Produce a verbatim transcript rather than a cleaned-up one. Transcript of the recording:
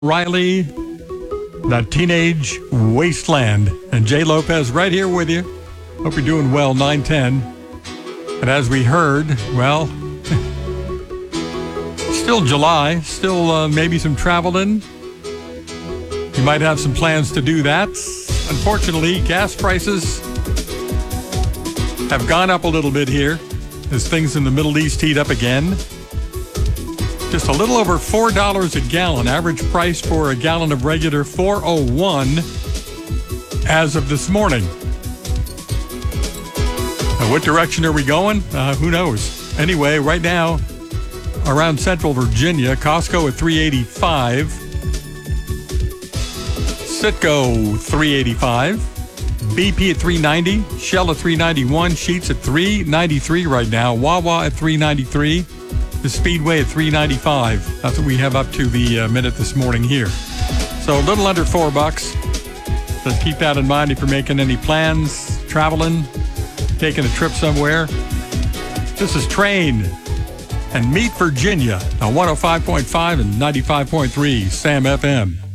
Riley, The Teenage Wasteland. And Jay Lopez right here with you. Hope you're doing well, nine ten. And as we heard, well, still July, still uh, maybe some traveling. You might have some plans to do that. Unfortunately, gas prices have gone up a little bit here as things in the Middle East heat up again. Just a little over four dollars a gallon. Average price for a gallon of regular, four oh one as of this morning. Now, what direction are we going? Uh, who knows? Anyway, right now, around Central Virginia, Costco at three eighty-five. Citgo three eighty-five. B P at three ninety. Shell at three ninety-one. Sheetz at three ninety-three right now. Wawa at three ninety-three. The Speedway at three ninety-five. That's what we have up to the uh, minute this morning here. So a little under four bucks. So keep that in mind if you're making any plans, traveling, taking a trip somewhere. This is Train and Meet Virginia on one oh five point five and ninety-five point three Sam F M.